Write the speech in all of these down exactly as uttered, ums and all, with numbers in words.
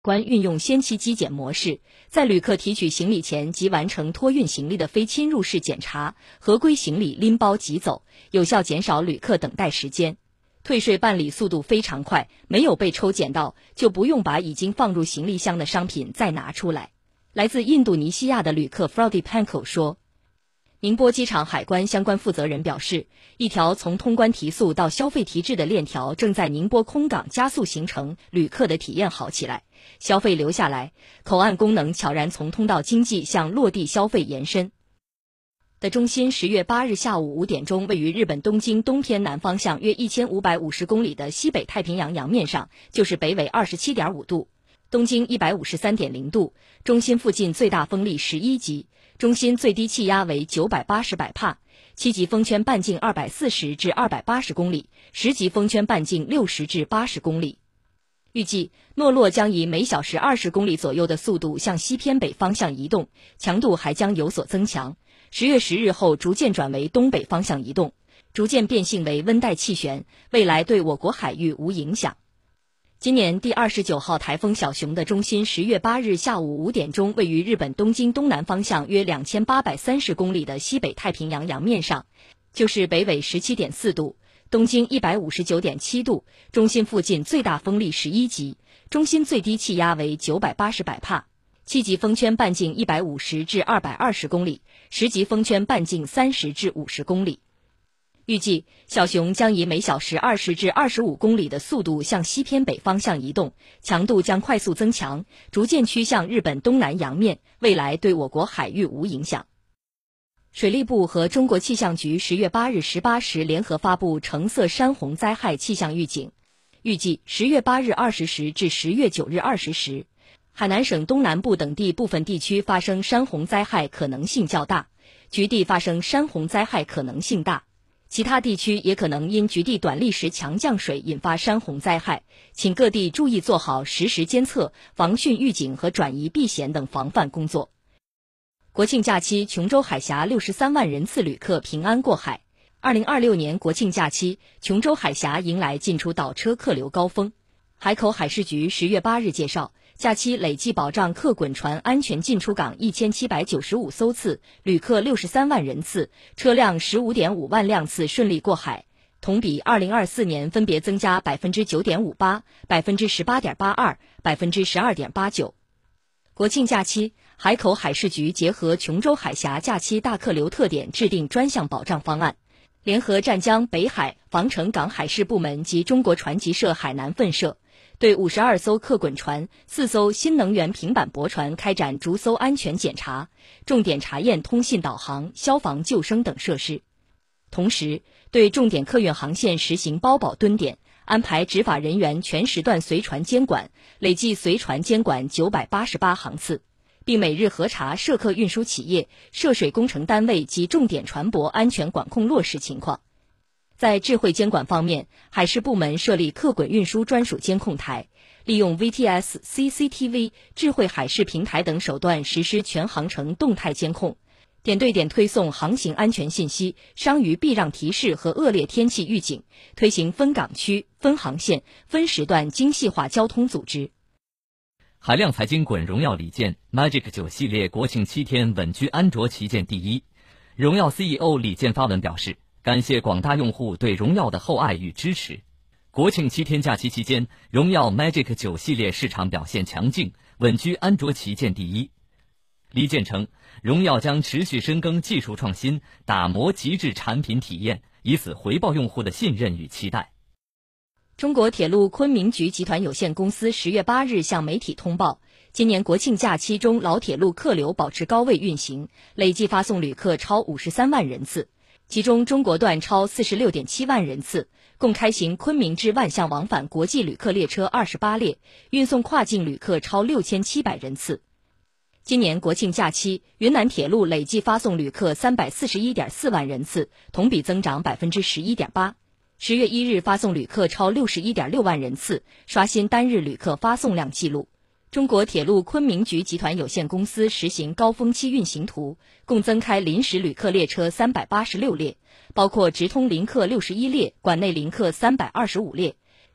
关运用先期机检模式，在旅客提取行李前即完成托运行李的非侵入式检查，合规行李拎包即走，有效减少旅客等待时间。退税办理速度非常快，没有被抽检到，就不用把已经放入行李箱的商品再拿出来。来自印度尼西亚的旅客 Frody Panko 说，宁波机场海关相关负责人表示，一条从通关提速到消费提质的链条正在宁波空港加速形成，旅客的体验好起来，消费留下来，口岸功能悄然从通道经济向落地消费延伸。的中心十月八日下午五点钟，位于日本东京东偏南方向约一千五百五十公里的西北太平洋洋面上，就是北纬 二十七点五度，东经 一百五十三点零度，中心附近最大风力十一级，中心最低气压为九百八十百帕，七级风圈半径二百四十至二百八十公里，十级风圈半径六十至八十公里。预计诺洛将以每小时二十公里左右的速度向西偏北方向移动，强度还将有所增强。十月十日后逐渐转为东北方向移动，逐渐变性为温带气旋，未来对我国海域无影响。今年第二十九号台风小熊的中心十月八日下午五点钟位于日本东京东南方向约两千八百三十公里的西北太平洋洋面上，就是北纬 十七点四度，东经 一百五十九点七度，中心附近最大风力十一级，中心最低气压为九百八十百帕，七级风圈半径一百五十至二百二十公里，十级风圈半径三十至五十公里。预计小熊将以每小时二十至二十五公里的速度向西偏北方向移动，强度将快速增强，逐渐趋向日本东南洋面，未来对我国海域无影响。水利部和中国气象局十月八日十八时联合发布橙色山洪灾害气象预警，预计十月八日二十时至十月九日二十时，海南省东南部等地部分地区发生山洪灾害可能性较大，局地发生山洪灾害可能性大，其他地区也可能因局地短历时强降水引发山洪灾害，请各地注意做好实时监测、防汛预警和转移避险等防范工作。国庆假期，琼州海峡六十三万人次旅客平安过海。二零二六年国庆假期，琼州海峡迎来进出岛车客流高峰。海口海事局十月八日介绍，假期累计保障客滚船安全进出港一千七百九十五艘次，旅客六十三万人次，车辆 十五点五万辆次顺利过海，同比二零二四年分别增加 百分之九点五八、百分之十八点八二、百分之十二点八九。国庆假期，海口海事局结合琼州海峡假期大客流特点，制定专项保障方案，联合湛江、北海、防城港海事部门及中国船级社海南分社，对五十二艘客滚船、四艘新能源平板驳船开展逐艘安全检查，重点查验通信导航、消防救生等设施。同时，对重点客运航线实行包保蹲点，安排执法人员全时段随船监管，累计随船监管九百八十八航次，并每日核查涉客运输企业、涉水工程单位及重点船舶安全管控落实情况。在智慧监管方面，海事部门设立客滚运输专属监控台，利用 V T S、C C T V、智慧海事平台等手段实施全航程动态监控，点对点推送航行安全信息、伤渔避让提示和恶劣天气预警，推行分港区、分航线、分时段精细化交通组织。 海量财经滚荣耀礼件 Magic 九系列国庆七天稳居安卓旗舰第一。荣耀 C E O 李健发文表示，感谢广大用户对荣耀的厚爱与支持。国庆七天假期期间，荣耀 Magic 九系列市场表现强劲，稳居安卓旗舰第一。李健称，荣耀将持续深耕技术创新，打磨极致产品体验，以此回报用户的信任与期待。 中国铁路昆明局集团有限公司十月八日向媒体通报，今年国庆假期中老铁路客流保持高位运行，累计发送旅客超五十三万人次，其中中国段超 四十六点七万人次，共开行昆明至万象往返国际旅客列车二十八列，运送跨境旅客超六千七百人次。今年国庆假期，云南铁路累计发送旅客 三百四十一点四万人次，同比增长 百分之十一点八。十月一日发送旅客超 六十一点六万人次，刷新单日旅客发送量纪录。中国铁路昆明局集团有限公司实行高峰期运行图，共增开临时旅客列车三百八十六列，包括直通临客六十一列，管内临客三百二十五列。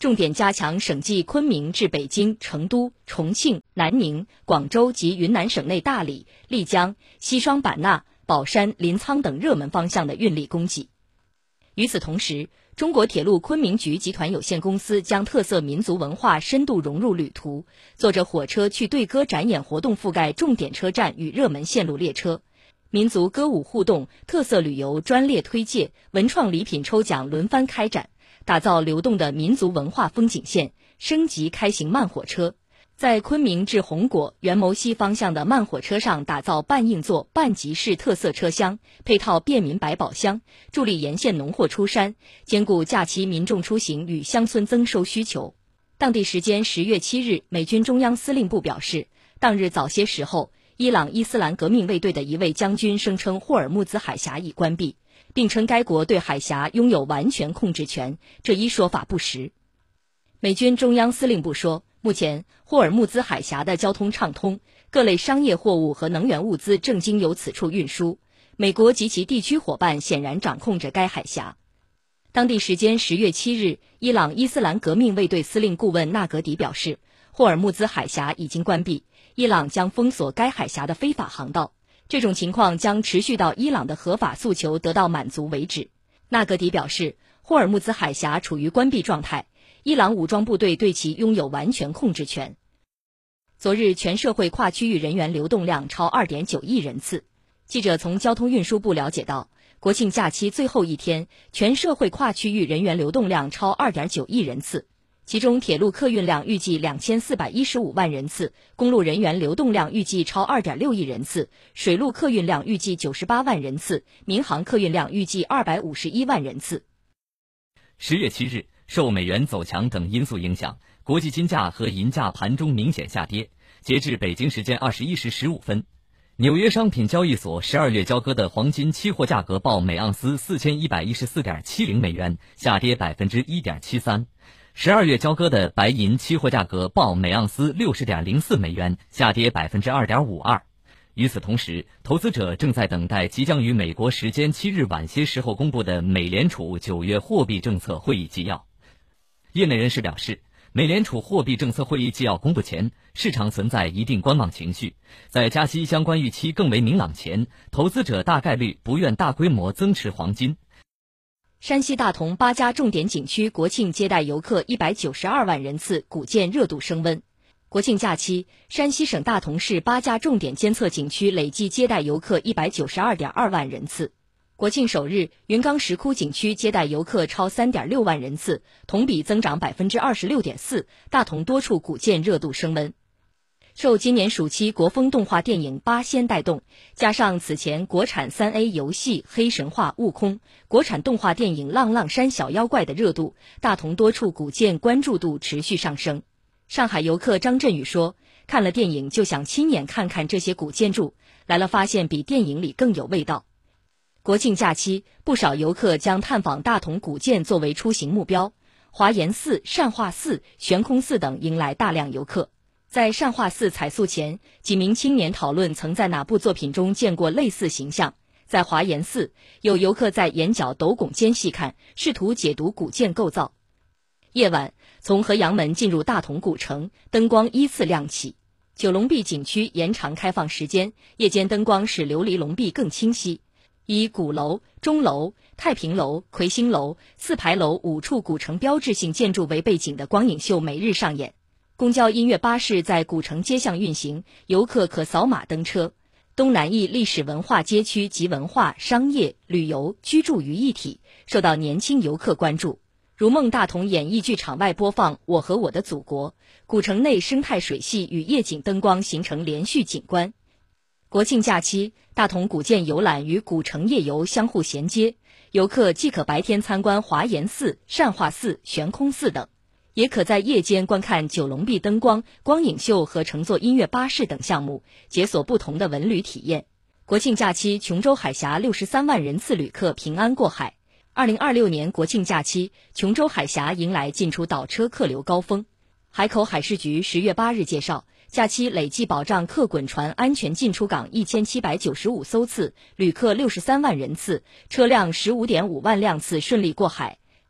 重点加强省际昆明至北京、成都、重庆、南宁、广州及云南省内大理、丽江、西双版纳、宝山、临沧等热门方向的运力供给。与此同时，中国铁路昆明局集团有限公司将特色民族文化深度融入旅途，坐着火车去对歌展演活动覆盖重点车站与热门线路列车，民族歌舞互动、特色旅游专列推介、文创礼品抽奖轮番开展，打造流动的民族文化风景线，升级开行慢火车。在昆明至红果、元谋西方向的慢火车上打造半硬座、半集式特色车厢，配套便民百宝箱，助力沿线农货出山，兼顾假期民众出行与乡村增收需求。当地时间十月七日，美军中央司令部表示，当日早些时候，伊朗伊斯兰革命卫队的一位将军声称霍尔木兹海峡已关闭，并称该国对海峡拥有完全控制权，这一说法不实。美军中央司令部说，目前霍尔木兹海峡的交通畅通，各类商业货物和能源物资正经由此处运输。美国及其地区伙伴显然掌控着该海峡。当地时间十月七日，伊朗伊斯兰革命卫队司令顾问纳格迪表示，霍尔木兹海峡已经关闭，伊朗将封锁该海峡的非法航道，这种情况将持续到伊朗的合法诉求得到满足为止。纳格迪表示，霍尔木兹海峡处于关闭状态，伊朗武装部队对其拥有完全控制权。昨日全社会跨区域人员流动量超 二点九亿人次。记者从交通运输部了解到，国庆假期最后一天，全社会跨区域人员流动量超 二点九亿人次，其中铁路客运量预计两千四百一十五万人次，公路人员流动量预计超 二点六亿人次，水路客运量预计九十八万人次，民航客运量预计二百五十一万人次。 十月七日，受美元走强等因素影响，国际金价和银价盘中明显下跌。截至北京时间二十一时十五分，纽约商品交易所十二月交割的黄金期货价格报每盎司四千一百一十四点七零美元，下跌百分之一点七三。十二月交割的白银期货价格报每盎司六十点零四美元，下跌百分之二点五二。与此同时，投资者正在等待即将于美国时间七日晚些时候公布的美联储九月货币政策会议纪要。业内人士表示，美联储货币政策会议纪要公布前，市场存在一定观望情绪，在加息相关预期更为明朗前，投资者大概率不愿大规模增持黄金。 山西大同八家重点景区国庆接待游客一百九十二万人次，古建热度升温。国庆假期，山西省大同市八家重点监测景区累计接待游客一百九十二点二万人次。国庆首日，云冈石窟景区接待游客超 三点六万人次，同比增长 百分之二十六点四， 大同多处古建热度升温。受今年暑期国风动画电影《八仙》带动，加上此前国产 三 A 游戏《黑神话：悟空》、国产动画电影《浪浪山小妖怪》的热度，大同多处古建关注度持续上升。上海游客张振宇说，看了电影就想亲眼看看这些古建筑，来了发现比电影里更有味道。国庆假期，不少游客将探访大同古建作为出行目标，华严寺、善化寺、悬空寺等迎来大量游客。在善化寺彩塑前，几名青年讨论曾在哪部作品中见过类似形象。在华严寺，有游客在檐角斗拱间细看，试图解读古建构造。夜晚，从河阳门进入大同古城，灯光依次亮起。九龙壁景区延长开放时间，夜间灯光使琉璃龙壁更清晰。以鼓楼、钟楼、太平楼、魁星楼、四牌楼五处古城标志性建筑为背景的光影秀每日上演。公交音乐巴士在古城街巷运行，游客可扫码登车。东南翼历史文化街区集文化、商业、旅游、居住于一体，受到年轻游客关注。如梦大同演艺剧场外播放《我和我的祖国》，古城内生态水系与夜景灯光形成连续景观。国庆假期，大同古建游览与古城夜游相互衔接，游客既可白天参观华严寺、善化寺、悬空寺等，也可在夜间观看九龙壁灯光、光影秀和乘坐音乐巴士等项目，解锁不同的文旅体验。国庆假期，琼州海峡六十三万人次旅客平安过海。二零二六年国庆假期，琼州海峡迎来进出岛车客流高峰。海口海事局十月八日介绍，假期累计保障客滚船安全进出港一千七百九十五艘次，旅客六十三万人次，车辆十五点五万辆次顺利过海。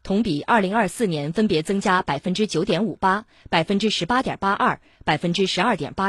同比二零二四年分别增加百分之九点五八、百分之十八点八二、百分之十二点八。